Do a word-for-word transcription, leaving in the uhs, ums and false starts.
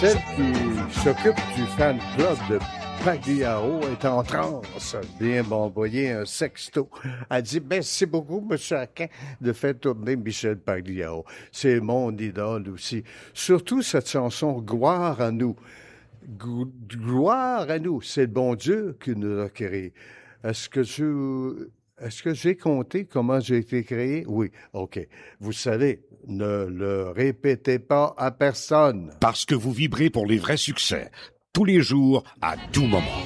Celle qui s'occupe du fan club de Pagliaro est en transe. Bien m'envoyer un sexto. Elle dit merci beaucoup, M. Aquin, de faire tourner Michel Pagliaro. C'est mon idole aussi. Surtout cette chanson Gloire à nous. Gloire à nous. C'est le bon Dieu qui nous a créés. Est-ce que je... Est-ce que j'ai compté comment j'ai été créé? Oui, OK. Vous savez, ne le répétez pas à personne. Parce que vous vibrez pour les vrais succès, tous les jours, à tout moment.